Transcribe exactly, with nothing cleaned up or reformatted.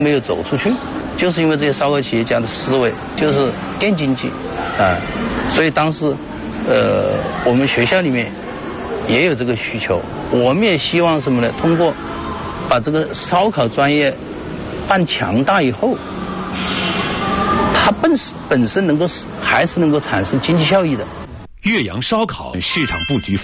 没有走出去，就是因为这些烧烤企业家的思维就是电经济啊，所以当时呃我们学校里面也有这个需求，我们也希望什么呢？通过把这个烧烤专业办强大以后，它本本身能够还是能够产生经济效益的。 岳阳烧烤市场布局